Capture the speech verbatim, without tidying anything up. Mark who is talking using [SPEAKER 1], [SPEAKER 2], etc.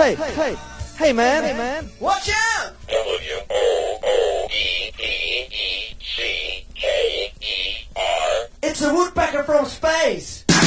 [SPEAKER 1] Hey, hey, hey, man, hey, man.
[SPEAKER 2] Watch out!
[SPEAKER 3] W O O E E E C K E R.
[SPEAKER 2] It's a woodpecker from space.